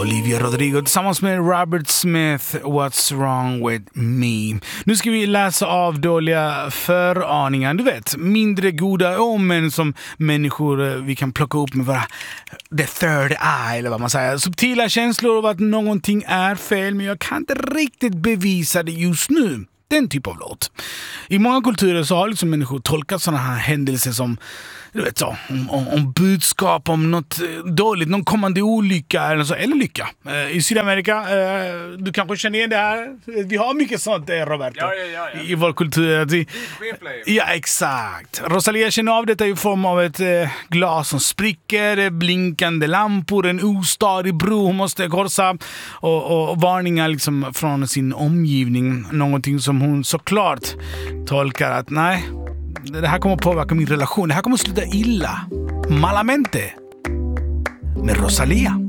Olivia Rodrigo tillsammans med Robert Smith, What's wrong with me. Nu ska vi läsa av dåliga föraningar. Du vet, mindre goda omen som människor vi kan plocka upp med våra the third eye, eller vad man säger. Subtila känslor av att någonting är fel, men jag kan inte riktigt bevisa det just nu. Den typ av låt. I många kulturer så har liksom människor tolkat sådana här händelser som, du vet så, om budskap om något dåligt, någon kommande olycka eller så, eller lycka. I Sydamerika, du kanske känner igen det här. Vi har mycket sånt, Roberto. Ja. I vår kultur. Ja, exakt. Rosalía känner av detta i form av ett glas som spricker, blinkande lampor, en ostadig bro hon måste korsa och varningar liksom från sin omgivning. Någonting som hon såklart tolkar att nej, det här kommer påverka min relation. Det här kommer sluta illa. Malamente med Rosalía.